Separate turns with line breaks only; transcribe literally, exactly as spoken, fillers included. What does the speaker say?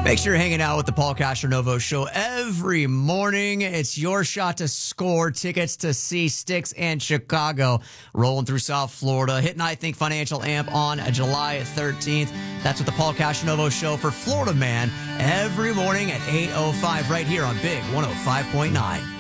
Make sure you're hanging out with the Paul Castronovo Show every morning. It's your shot to score tickets to see Styx and Chicago rolling through South Florida. Hitting, I Think, Financial Amp on July thirteenth. That's with the Paul Castronovo Show for Florida Man every morning at eight oh five right here on Big one oh five point nine.